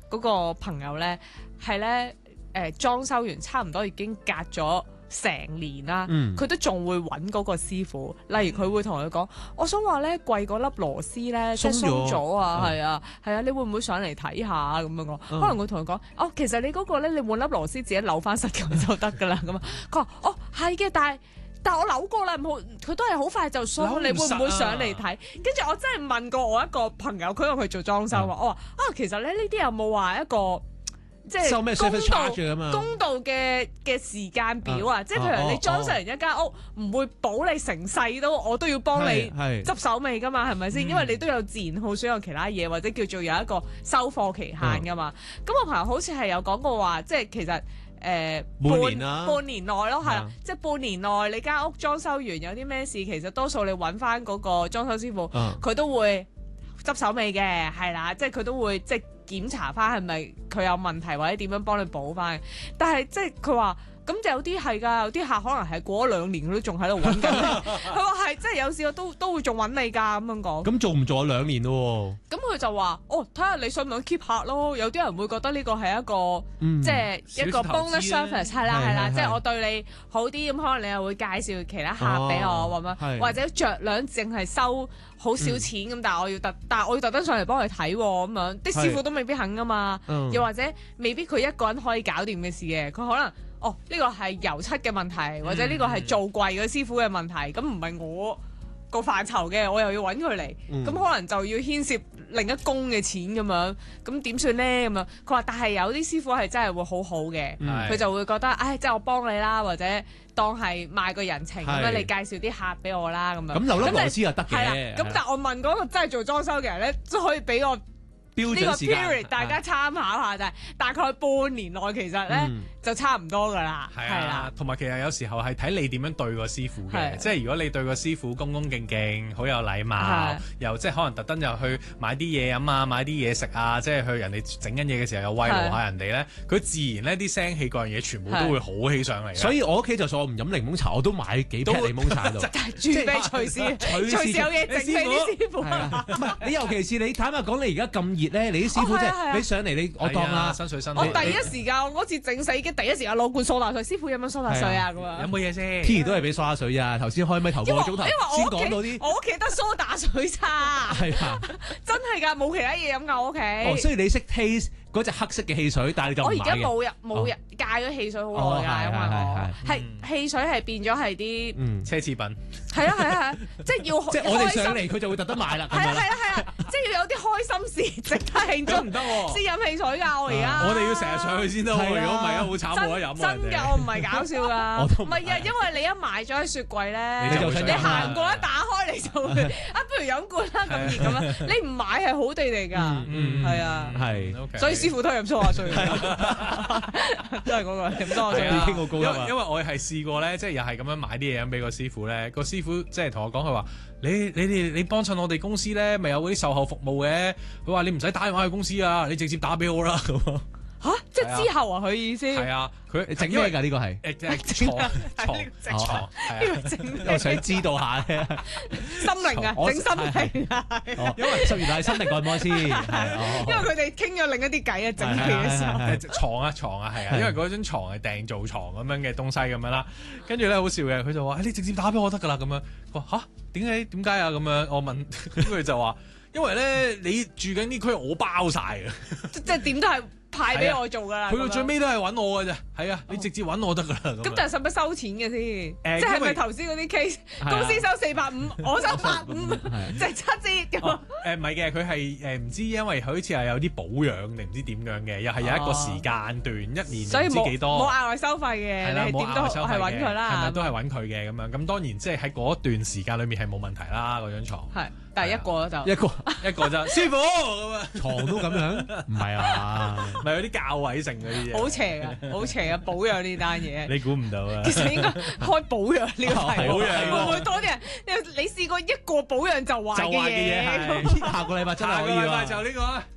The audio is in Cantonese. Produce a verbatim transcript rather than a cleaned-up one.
嗰個朋友咧係咧誒裝修完差唔多已經隔咗成年啦，佢、嗯、都仲會揾嗰個師傅。例如佢會同佢講：我想話咧貴嗰粒螺絲咧鬆咗啊，係啊係啊，你會唔會上嚟睇下咁樣講？嗯、可能會同佢講：哦，其實你嗰個咧，你換粒螺絲自己扭翻實咁就得㗎啦。咁啊，佢話：哦係嘅，但係。但係我扭過啦，唔好，佢都係好快就鬆。你會唔會上嚟睇？跟住我真係問過我一個朋友，佢話佢做裝修啊，我話啊，其實咧呢啲有冇話一個即係公道公道嘅嘅時間表啊？即係譬如你裝修完一間屋，唔會保你成世都，我都要幫你執手尾㗎嘛，係咪先？因為你都有自然耗損有其他嘢，或者叫做有一個收貨期限㗎嘛。咁我朋友好似係有講過話，即係其實。誒、呃、半年啦，半年內咯，係啦，啊、即係半年內你間屋裝修完有啲咩事，其實多數你揾翻嗰個裝修師傅，佢、啊、都會執手尾嘅，係啦，即係佢都會即係檢查翻係咪佢有問題或者點樣幫你補翻。但係即係佢話。咁就有啲係㗎，有啲客可能係過咗兩年佢都仲喺度揾緊。佢話係，即係有時我都都會仲揾你㗎咁樣講。 咁做唔做咗兩年咯？ 咁佢就話：哦，睇下你想唔想 keep 客咯。有啲人會覺得呢個係一個、嗯、即係一個 bonus service， 係啦係啦，即係我對你好啲，咁可能你又會介紹其他客俾我咁樣，或者着兩淨係收好少錢咁、嗯，但係我要特，但係我要特登上嚟幫佢睇咁樣，啲師傅都未必肯㗎嘛。嗯、又或者未必佢一個人可以搞掂嘅事嘅，佢可能。哦，呢個係油漆嘅問題，或者呢個係做櫃嘅師傅嘅問題，咁唔係我個範疇嘅，我又要揾佢嚟，咁、嗯、可能就要牽涉另一工嘅錢咁樣，咁點算呢？咁樣佢話，但係有啲師傅係真係會好好嘅，佢、嗯、就會覺得，唉，即係我幫你啦，或者當係賣個人情咁樣，你介紹啲客俾我啦，咁樣。 咁留粒螺絲又得嘅。係啦， 咁但係我問嗰個真係做裝修嘅人咧，都可以俾我。呢個 period 大家參考下就係大概半年內其實咧、嗯、就差唔多㗎啦，係啊，同埋其實有時候係睇你點樣對個師傅嘅，即係如果你對個師傅恭恭敬敬，好有禮貌，又即係可能特登又去買啲嘢飲啊，買啲嘢食啊，即係去人哋整緊嘢嘅時候又慰勞下人哋咧，佢自然咧啲聲氣嗰樣嘢全部都會好起上嚟。所以我屋企就算我唔飲檸檬茶，我都買幾瓶檸檬茶喺度， 準備隨時隨時有嘢整俾啲師傅。 唔係你尤其是你坦白講，你而家咁熱咧，你啲師傅即係你上嚟，你我當啦， 新水新。 我第一時間我嗰次整死機，第一時間攞罐蘇打水，師傅飲唔飲蘇打水啊？咁啊， 有冇嘢先 ？P 都係俾蘇打水啊！頭先開咪頭個鐘頭先講到啲， 我屋企得蘇打水咋，係啊，真係㗎，冇其他嘢飲㗎我屋企。 哦，所以你識 taste 嗰隻黑色嘅汽水，但係你就唔買嘅。我而家冇入冇入戒咗汽水好耐㗎，因為我係汽水係變咗係啲奢侈品。 係啊係啊係啊，即係要即係我哋上嚟佢就會特登買啦。 係啊係啊係啊，即係要有啲開心事，值得慶祝唔得喎，先飲汽水㗎我而家。 我哋要成日上去先得，如果唔係啊好慘冇得飲。 真㗎，我唔係搞笑㗎。唔係啊，因為你一買咗喺雪櫃咧，你行過一打開你就會啊，不如飲罐啦咁熱咁樣。你唔買係好地地㗎，係啊， 係。 所以師傅都係飲蘇打水，都係嗰個飲蘇打水。 傾好高因為因為我係試過咧，即係又係咁樣買啲嘢飲俾個師傅咧，個師傅即係同我講佢話：你你哋你幫襯我哋公司咧，咪有嗰啲售後服務嘅？佢話你唔使打電話去公司啊，你直接打俾我啦咁。 嚇！即係之後啊，佢意思係啊，佢整咩㗎？呢個係誒床床床， 我想知道下咧， 心靈啊，整心靈啊， 因為十原來係心靈按摩師，因為佢哋傾咗另一啲偈啊，整嘢嘅時候， 床啊床啊係啊，因為嗰張牀係訂做床咁樣嘅東西咁樣啦，跟住咧好笑嘅，佢就話：你直接打俾我得㗎啦咁樣。佢話嚇點解點解啊咁樣？我問，咁佢就話：因為咧你住緊呢區我包晒嘅， 即係點都係。派俾我做㗎啦， 佢到最尾都係揾我㗎啫，係啊，你直接揾我得㗎啦。咁但係使唔使收錢嘅先？即係咪頭先嗰啲 case 公司收四百五，我收百五，即係七折咁。誒唔係嘅，佢係誒唔知，因為佢好似係有啲保養定唔知點樣嘅，又係有一個時間段，一年唔知幾多。 冇額外收費嘅，你係點都係揾佢啦。 係咪都係揾佢嘅咁樣？咁當然即係喺嗰段時間裏面係冇問題啦，嗰張牀。 係，但係一個就一個一個就師傅咁啊， 牀都咁樣？唔係啊。 咪有啲教位性嗰啲嘢， 好邪啊，好邪啊！保養呢單嘢， 你估唔到啊！ 其實應該開保養呢個題， 保養會唔會多啲人？你你試過一個保養就壞嘅嘢？ 下個禮拜真係可以啦， 下個禮拜就呢個啊！